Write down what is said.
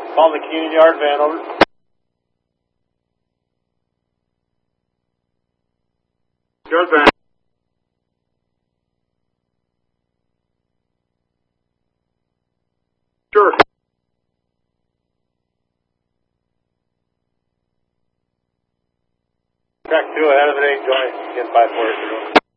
Call the Keenan Yard van over. Yard van. Sure. Track 2 ahead of it, Joy. Get 540.